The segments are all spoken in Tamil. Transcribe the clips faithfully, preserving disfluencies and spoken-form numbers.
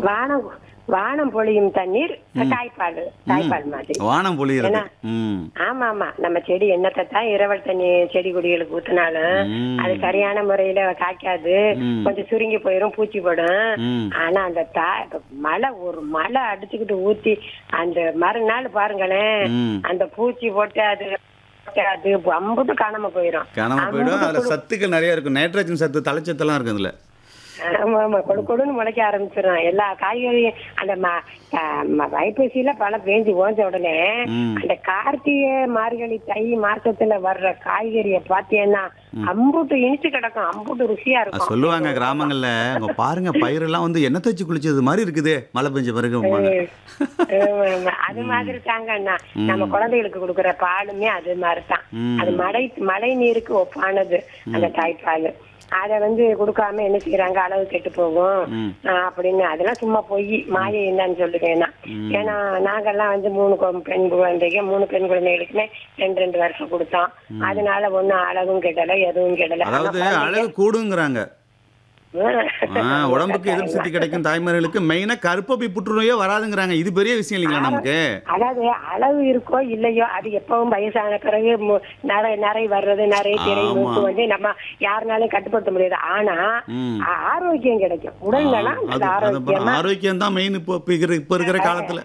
வானம் வானம் பொழியும் தண்ணீர் தாய்ப்பால் தாய்ப்பால் மாதிரி வானம் பொழியிறது. ஏன்னா, ம் ஆமா ஆமா நம்ம செடி என்னத்தை தான் இரவல் தண்ணி செடி கொடிகளுக்கு ஊத்தினாலும் ம். அது சரியான முறையில காய்க்காது, ம். கொஞ்சம் சுருங்கி போயிரும், பூச்சி போடும். ம். ஆனா அந்த தா இப்ப மழை ஒரு மழை அடிச்சுக்கிட்டு ஊத்தி அந்த மறுநாள் பாருங்களேன், ம். அந்த பூச்சி போட்டு அது அது அம்புட்டு காணாம போயிரும். காணாம போயிடும். அம்புட்டு அதில் சத்துக்கள் நிறைய இருக்கும். நைட்ரஜன் சத்து, தலைச்சத்தெல்லாம் இருக்கும் அதில். ஆமா ஆமா கொடு கொடுன்னு முளைக்க ஆரம்பிச்சிடும் எல்லா காய்கறியும். அந்த ம- க- ம- ஐப்பசியில பழம் பேஞ்சு ஓஞ்ச உடனே ம். அந்த கார்த்திகை மார்கழி தை மாசத்துல வர்ற காய்கறிய பாத்தீங்கன்னா அம்புட்டு இனிச்சு கிடக்கும், அம்புட்டு ருசியா அது இருக்கும். சொல்லுவாங்க கிராமங்கள்ல, அங்க பாருங்க பயிரெல்லாம் வந்து எண்ணெய் தேய்ச்சி குளிச்சது மாதிரி இருக்குது மழை பெஞ்ச பிறகு. ஆமா, ஆமா. அது மாதிரி தாங்க அண்ணா, நம்ம குழந்தைகளுக்கு கொடுக்குற பாலுமே அது மாதிரிதான். ம். அது மழை மழை நீருக்கு ஒப்பானது அந்த தாய்ப்பால். அத வந்து கொடுக்காம என்ன செய்யறாங்க, அளவு கெட்டு போகும் ம். ஆஹ் அப்படின்னு. அதெல்லாம் சும்மா பொய் மாயை என்னன்னு சொல்லுவேன் நான். ம். ஏன்னா நாங்கெல்லாம் வந்து மூணு கொ- பெண் குழந்தைங்க மூணு பெண் குழந்தைகளுக்குமே ரெண்டு ரெண்டு வருஷம் கொடுத்தோம். அதனால ஒண்ணும் அளவும் கெடல எதுவும் கெடல. ஆனா அதாவது குழந்தைங்க- அழகு கூடுங்கிறாங்க. ஆ, உடம்புக்கு எதிர்ப்பு சக்தி கிடைக்கும். தாய்மார்களுக்கு மெயினா கருப்பை புற்றுநோயே வராதுங்கிறாங்க. இது பெரிய விஷயம் இல்லைங்களா நமக்கு? அதாவது அளவு இருக்கோ இல்லையோ அது எப்பவும் வயசான பிறகு மு- நிறை நிறை வர்றது, நிறைய திரை ஆமா. மூக்கு வந்து நம்ம யாருனாலும் கட்டுப்படுத்த முடியாது. ஆனா ம். ஆ- ஆரோக்கியம் கிடைக்கும் உடல்நலம். அது நல்ல அது ஆரோக்கியமா ஆரோக்கியம் தான் மெயின். இப்போ இப்ப இருக்கிற- இப்ப இருக்கிற காலத்துல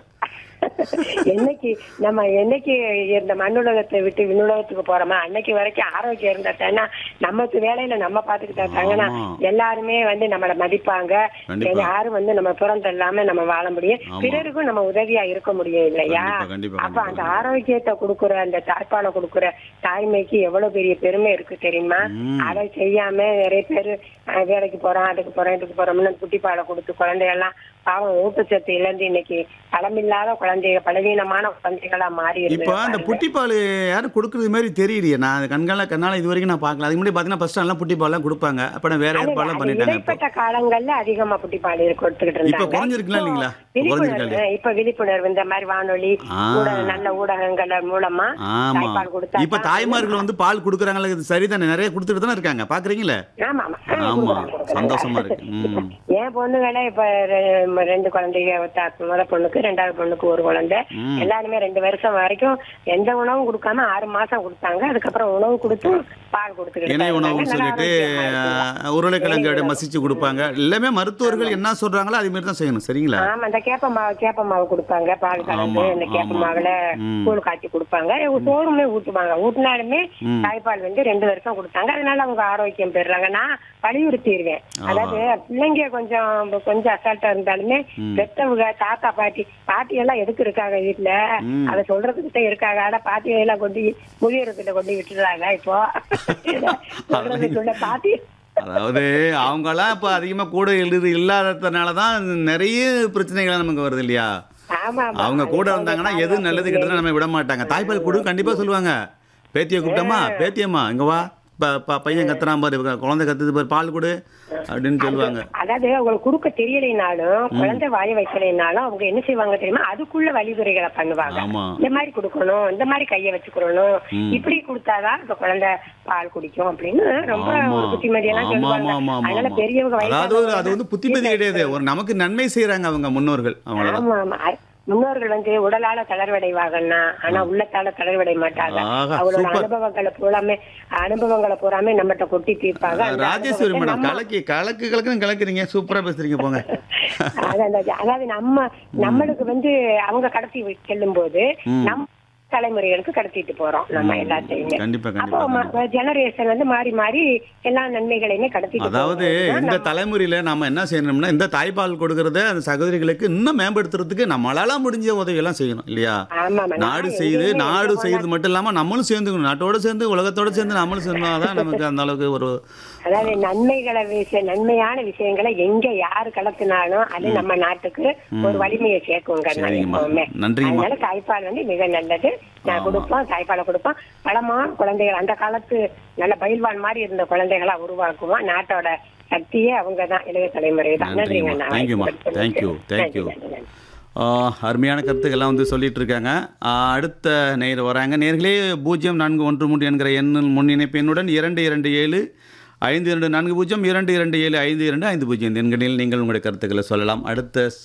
என்னைக்கு நம்ம என்னைக்கு இந்த மண்ணுலகத்தை விட்டு விண்ணுலகத்துக்கு போறோமா அன்னைக்கு வரைக்கும் ஆரோக்கியம் இருந்தா நமக்கு வேலையில நம்ம பாத்துக்கிட்டாங்கன்னா ஆமா. எல்லாருமே வந்து நம்மள மதிப்பாங்க. கண்டிப்பா. யாரும் வந்து நம்ம புறந்த இல்லாம நம்ம வாழ முடியும், ஆமா. பிறருக்கும் நம்ம உதவியா இருக்க முடியும் இல்லையா? கண்டிப்பா, கண்டிப்பா, அப்ப அந்த கண்டிப்பா. ஆரோக்கியத்தை கொடுக்குற அந்த தாய்ப்பாலை கொடுக்குற தாய்மைக்கு எவ்வளவு பெரிய பெருமை இருக்கு தெரியுமா? ம். அதை செய்யாம நிறைய பேரு அஹ், வேலைக்கு போறோம், அதுக்கு போறோம், இதுக்கு போறோம்னு குட்டிப்பாலை கொடுத்து குழந்தைகள்லாம் பாவம் ஊட்டச்சத்து இழந்து இன்னைக்கு பலமில்லாத குழந்தைங்க, பலவீனமான குழந்தைகளா மாறி இப்போ இருக்கு அந்த பாருங்க. புட்டிப்பால் யாரும் கொடுக்கறது மாதிரி தெரியலையே. நான் அது கண்கால கண்ணால இது வரைக்கும் நான் பார்க்கல. அதுக்கு முன்னாடி பார்த்தீங்கன்னா ஃபர்ஸ்ட் எல்லாம் புட்டிப்பால்லாம் கொடுப்பாங்க. அப்புறம் வேற அது- ஏற்பாடுலாம் அது பண்ணிட்டாங்க. இப்போ இடைப்பட்ட காலங்கள்ல அதிகமா புட்டிப்பால் கொடுத்துக்கிட்டு இப்போ இருந்தாங்க. குறைஞ்சிருக்கலாம் இல்லைங்களா? விழிப்புணர்வு குறைஞ்சிருக்காது. இப்ப விழிப்புணர்வு இந்த மாதிரி வானொலி ஆ. ஊடக நல்ல ஊடகங்கள் மூலமா ஆமா. தாய்ப்பால் கொடுத்தா இப்ப தாய்மார்கள் வந்து பால் கொடுக்குறாங்களே, இது சரிதானே? நிறைய கொடுத்துட்டு தானே இருக்காங்க, பாக்குறீங்களே? ஆமா ஆமா ஆ, ஆமா, கொடுக்குறாங்க, கொடுக்குறாங்க. சந்தோஷமா இருக்கு. ம். என் பொண்ணுகளே இப்ப ரெ- ரெண்டு குழந்தைங்க, ஒத்த- முத பொண்ணுக்கு ரெண்டாவது பொண்ணுக்கு ஒரு குழந்தை. ம். எல்லாருமே ரெண்டு வருஷம் வரைக்கும் எந்த உணவும் கொடுக்காம ஆறு மாசம் கொடுத்தாங்க. அதுக்கப்புறம் உணவு கொடுத்து பால் கொடுத்துக்கிட்டு இணை இருந்தாங்க. உணவுன்னு நல்லா சொல்லிட்டு ஆரோக்கியமா இருக்குங்க. அஹ், உருளைக்கிழங்கு அப்படியே மசிச்சு கொடுப்பாங்க. எல்லாமே மருத்துவர்கள் என்ன சொல்றாங்களோ அது மாதிரி தான் செய்யணும். சரிங்களா? ஆமா, இந்த கேப்ப மாவு கேப்ப மாவு கொடுப்பாங்க, பால் கலந்து ஆமா, இந்த கேப்ப ஆமா. மாவுல ம். கூழ் காய்ச்சி கொடுப்பாங்க. சோறுமே ஊட்டுவாங்க. ஊட்டினாலுமே ம். தாய்ப்பால் வந்து ரெண்டு வருஷம் கொடுத்தாங்க. அதனால அவங்க ஆரோக்கியம் பெறுறாங்க. நான் வலியுறுத்திடுவேன். ஆ. அதாவது பிள்ளைங்க கொஞ்சம் கொஞ்சம் அசால்ட்டா இருந்தாலுமே ம். பெத்தவங்க, தாத்தா பாட்டி பாட்டி எல்லாம் எதுக்கு இருக்காங்க வீட்டுல, ம். அதை சொல்றதுக்கிட்ட இருக்காங்க. ஆனா பாட்டியை எல்லாம் கொண்டு முதியோரத்துல கொண்டு விட்டுறாங்க. இப்போ சொல்றதுக்குள்ள பாட்டி அதாவது அவங்கெல்லாம் இப்ப அதிகமா கூட எழுது இல்லாததுனால தான் நிறைய பிரச்சனைகள் நமக்கு வருது இல்லையா? ஆமா ஆமா. அவங்க கூட அது இருந்தாங்கன்னா அவங்க எது நல்லது கெட்டதுன்னு நம்ம விட மாட்டாங்க. தாய்ப்பால் கொடு கண்டிப்பா சொல்லுவாங்க. பேத்தியை கூப்பிட்டோமா, பேத்தியம்மா இங்க வா, ப- ப- பையன் கத்துறான் பாரு, குழந்தை கத்துது பாரு, பால் கொடு அப்படின்னு சொல்லுவாங்க. அதாவது அவங்களுக்கு கொடுக்க தெரியலைனாலும், குழந்தை வாய வைக்கலைனாலும் அவங்க என்ன செய்வாங்க தெரியுமா, அதுக்குள்ள வழிமுறைகளை பண்ணுவாங்க. ஆமா. இந்த மாதிரி கொடுக்கணும், இந்த மாதிரி கைய வச்சுக்கணும், ம். இப்படி கொடுத்தாதான் அந்த குழந்தை பால் குடிக்கும் அப்படின்னு ரொம்ப ஆமா. ஒரு புத்திமதியெல்லாம் ஆமா, சொல்லுவாங்க. ஆமா, ஆமா, அதனால ஆமா. பெரியவங்க அதாவது வயசானவங்க அது வந்து புத்திமதி கிடையாது, ஒரு நமக்கு நன்மை செய்யறாங்க அவங்க முன்னோர்கள். அவ்வளவுதான். ஆமா ஆமா. அ- முன்னோர்கள் வந்து உடலால தளர்வடைவாங்கன்னா, ஆனா உள்ளத்தால தளர்வடை மாட்டாங்க. ஆஹா, அவங்களோட சூப்பர். அனுபவங்களை பூராமே அனுபவங்களை பூராமே நம்மகிட்ட கொட்டி தீர்ப்பாங்க. அந்த ராஜேஸ்வரி அனுபவத்தை மேடம் நம்ம- கலக்கி கலக்கு கலக்குன்னு கலக்குறீங்க, சூப்பரா பேசுறீங்க போங்க. அதான் அந்த- அதாவது நம்ம நம்மளுக்கு வந்து அவங்க கடத்தி செல்லும் போது ம். நம்ம தலைமுறைகளுக்கு கடத்திட்டு போறோம் நம்ம ம். எல்லாத்தையுமே. கண்டிப்பா, அப்போ கண்டிப்பா, ஜெனரேஷன் வந்து மாறி மாறி எல்லா நன்மைகளையுமே கடத்திட்டு அதாவது போறோம். இந்த நம்ம- தலைமுறையில நாம என்ன செய்யணும்னா, இந்த தாய்ப்பால் கொடுக்கறத அந்த சகோதரிகளுக்கு இன்னும் மேம்படுத்துறதுக்கு நம்மளால முடிஞ்ச உதவி எல்லாம் செய்யணும் இல்லையா? ஆமா, ஆமா. நாடு நான் செய்து எங்கேயுமே நாடு எங்க செய்யறது போனா- மட்டும் இல்லாம நம்மளும் சேர்ந்துக்கணும். நாட்டோட சேர்ந்து உலகத்தோட சேர்ந்து நம்மளும் சேர்ந்தாதான் நமக்கு அந்த அளவுக்கு ஒரு அதாவது நன்மைகளை விஷய நன்மையான விஷயங்களை எங்க யாரு கலத்தினாலும் அது நம்ம நாட்டுக்கு ஒரு வலிமையை சேர்க்குங்க. நான் சரிங்கம்மா. எப்பவுமே. நன்றிங்கம்மா. அதனால தாய்ப்பால் வந்து மிக நல்லது. நான் ஆமா. கொடுப்போம், தாய்ப்பாலை கொடுப்போம். பலமான குழந்தைகள், அந்த காலத்து நல்ல பயில்வான் மாதிரி இருந்த குழந்தைகளா உருவாக்குவோம். நாட்டோட சக்தியே அவங்க தான், இளைய தலைமுறை தான். நன்றிங்க. நன்றிங்கம்மா. நான் தேங்க்யூம்மா. Thank you thank you. நன்றி, நன்றி. அருமையான கருத்துக்கள்லாம் வந்து சொல்லிட்டு இருக்காங்க. ஆ, அடுத்த நேர் வராங்க. நேர்களே, பூஜ்ஜியம் நான்கு ஒன்று மூன்று என்கிற எண்ணில் முன்னிணைப்பு எண்ணுடன் இரண்டு இரண்டு ஏழு ஐந்து இரண்டு நான்கு பூஜ்ஜியம் இரண்டு இரண்டு ஏழு ஐந்து இரண்டு ஐந்து பூஜ்ஜியம் எண்களில் நீங்கள் உங்களுடைய கருத்துக்களை சொல்லலாம். அடுத்த